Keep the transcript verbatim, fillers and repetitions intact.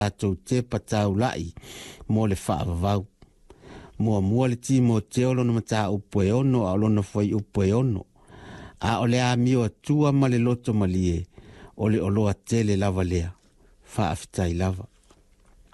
tātou te patau lai mo le whaavavau. Mua mua le ti mo te olo na mata upo e ono a olona foi upo e ono. A ole a mio atua ma le loto malie o le oloa tele lava lea. Whaafitai lava.